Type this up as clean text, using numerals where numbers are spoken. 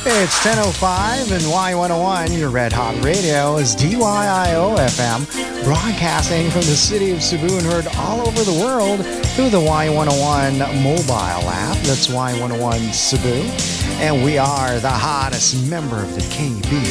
It's 10:05 and Y101, your Red Hot Radio, is DYIO FM, broadcasting from the city of Cebu and heard all over the world through the Y101 mobile app. That's Y101 Cebu. And we are the hottest member of the KB